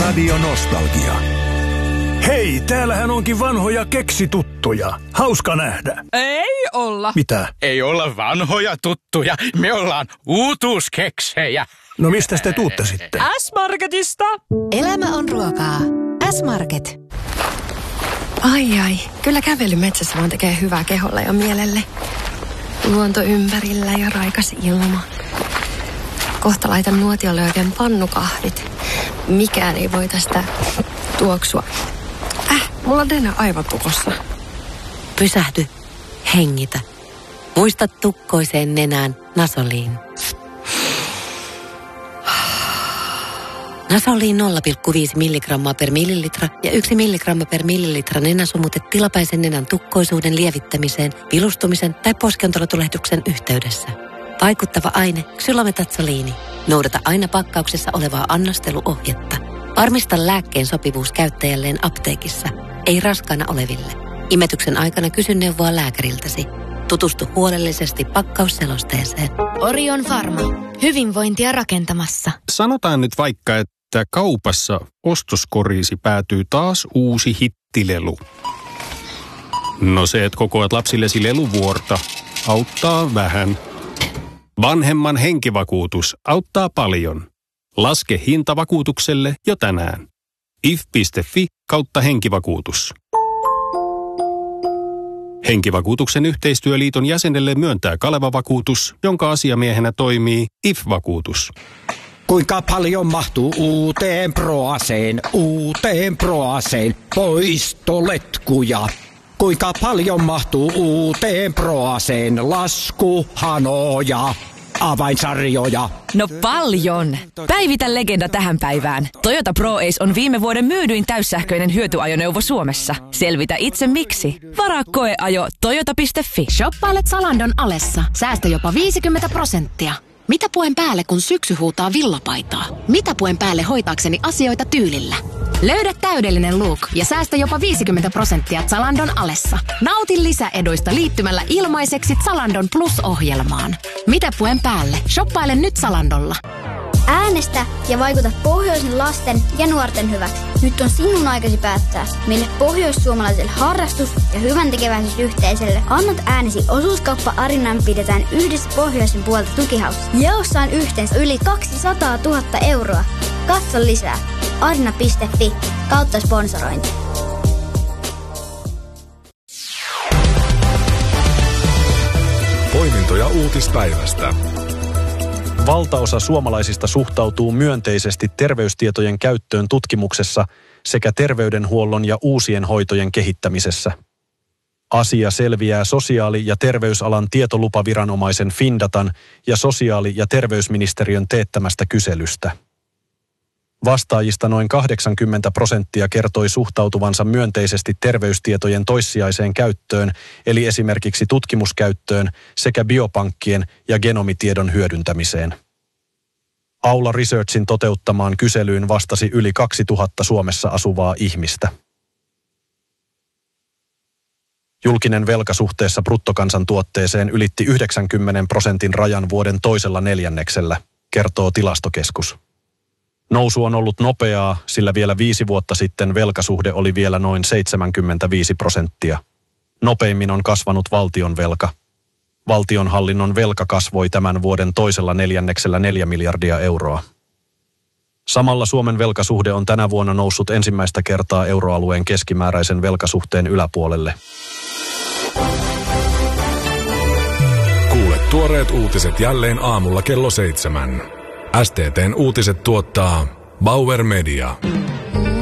Radio Nostalgia. Hei, täällähän onkin vanhoja keksituttuja. Hauska nähdä. Ei olla. Mitä? Ei olla vanhoja tuttuja. Me ollaan uutuuskeksejä. No mistä te tuutte sitten? S-Marketista. Elämä on ruokaa. S-Market. Ai, kyllä kävely metsässä vaan tekee hyvää keholle ja mielelle. Luonto ympärillä ja raikas ilma. Kohta laitan nuotiolle oikein pannukahvit. Mikään ei voi tästä tuoksua. Mulla on Dena aivan tukossa. Pysähdy. Hengitä. Muista tukkoiseen nenään Nasoliin. Nasoliin 0,5 milligrammaa per millilitra ja 1 milligramma per millilitra nenäsumutet tilapäisen nenän tukkoisuuden lievittämiseen, vilustumisen tai poskiontelotulehduksen yhteydessä. Vaikuttava aine xylometatsoliini. Noudata aina pakkauksessa olevaa annosteluohjetta. Varmista lääkkeen sopivuus käyttäjälleen apteekissa, ei raskaana oleville. Imetyksen aikana kysy neuvoa lääkäriltäsi. Tutustu huolellisesti pakkausselosteeseen. Orion Pharma. Hyvinvointia rakentamassa. Sanotaan nyt vaikka, että kaupassa ostoskoriisi päätyy taas uusi hittilelu. No se, että kokoat lapsillesi leluvuorta, auttaa vähän. Vanhemman henkivakuutus auttaa paljon. Laske hinta vakuutukselle jo tänään. if.fi/henkivakuutus. Henkivakuutuksen yhteistyöliiton jäsenelle myöntää Kaleva-vakuutus, jonka asiamiehenä toimii IF-vakuutus. Kuinka paljon mahtuu uuteen Proaseen, poistoletkuja? Kuinka paljon mahtuu uuteen Proaseen, laskuhanoja, avainsarjoja? No paljon! Päivitä legenda tähän päivään. Toyota Pro-Ace on viime vuoden myydyin täyssähköinen hyötyajoneuvo Suomessa. Selvitä itse miksi. Varaa koeajo toyota.fi. Shoppailet Zalandon alessa. Säästö jopa 50%. Mitä puen päälle, kun syksy huutaa villapaitaa? Mitä puen päälle hoitaakseni asioita tyylillä? Löydä täydellinen look ja säästä jopa 50% Zalandon alessa. Nauti lisäeduista liittymällä ilmaiseksi Zalandon Plus-ohjelmaan. Mitä puen päälle? Shoppaile nyt Zalandolla. Äänestä ja vaikuta pohjoisen lasten ja nuorten hyväksi. Nyt on sinun aikasi päättää, mille pohjoissuomalaiselle harrastus- ja hyväntekeväisyysyhteisölle annat äänesi. Osuuskauppa Arinaan pidetään yhdessä pohjoisen puolta tukihaussa. Jaossa on yhteensä yli 200 000 euroa. Katso lisää. arina.fi/sponsorointi. Poimintoja uutispäivästä. Valtaosa suomalaisista suhtautuu myönteisesti terveystietojen käyttöön tutkimuksessa sekä terveydenhuollon ja uusien hoitojen kehittämisessä. Asia selviää sosiaali- ja terveysalan tietolupaviranomaisen Findatan ja sosiaali- ja terveysministeriön teettämästä kyselystä. Vastaajista noin 80% kertoi suhtautuvansa myönteisesti terveystietojen toissijaiseen käyttöön, eli esimerkiksi tutkimuskäyttöön sekä biopankkien ja genomitiedon hyödyntämiseen. Aula Researchin toteuttamaan kyselyyn vastasi yli 2000 Suomessa asuvaa ihmistä. Julkinen velka suhteessa bruttokansantuotteeseen ylitti 90% rajan vuoden toisella neljänneksellä, kertoo Tilastokeskus. Nousu on ollut nopeaa, sillä vielä 5 vuotta sitten velkasuhde oli vielä noin 75%. Nopeimmin on kasvanut valtion velka. Valtionhallinnon velka kasvoi tämän vuoden toisella neljänneksellä 4 miljardia euroa. Samalla Suomen velkasuhde on tänä vuonna noussut ensimmäistä kertaa euroalueen keskimääräisen velkasuhteen yläpuolelle. Kuule tuoreet uutiset jälleen aamulla kello 7. STT:n uutiset tuottaa Bauer Media.